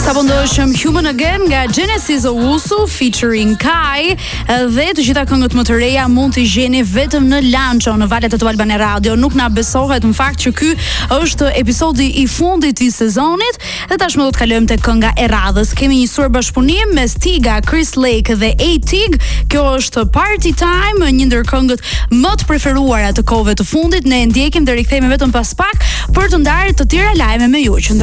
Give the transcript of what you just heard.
Sapo ndoshëm Human Again nga Genesis Owusu featuring Kai dhe të gjitha këngët më të reja mund t'i gjeni vetëm në Lancho në valët e Top Albania Radio. Nuk na besohet në fakt që ky është episodi i fundit i sezonit dhe tashmë do të kalojmë te kënga e radhës. Kemi njësuar bashkëpunim mes Tiga, Chris Lake dhe A-Tig. Kjo është Party Time, një ndër këngët më të preferuara të kohëve të fundit. Ne ndjekim dhe rikthehemi vetëm pas pak për të ndarë të tjera lajme me ju.